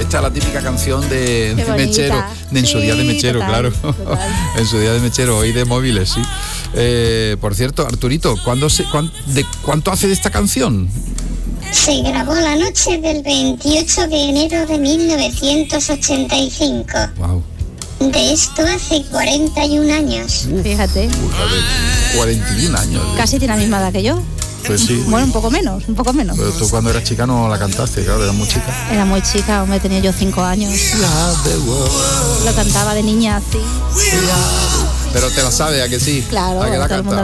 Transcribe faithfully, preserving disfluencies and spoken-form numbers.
esta la típica canción de, de Mechero, de en su sí, día de Mechero, total, claro. Total. En su día de Mechero, hoy de móviles, sí. Eh, por cierto, Arturito, ¿cuándo se, cuán, de, ¿cuánto hace de esta canción? Se grabó la noche del veintiocho de enero de mil novecientos ochenta y cinco. Wow. De esto hace cuarenta y un años. Uf, fíjate. Uf, a ver, cuarenta y un años. Casi tiene la misma edad que yo. Pues sí. Bueno, un poco menos, un poco menos. Pero tú cuando eras chica no la cantaste, claro, eras muy chica. Era muy chica, hombre, tenía yo cinco años. Lo cantaba de niña así. Pero te la sabes, ¿a que sí? Claro, ¿A que la todo el mundo canta?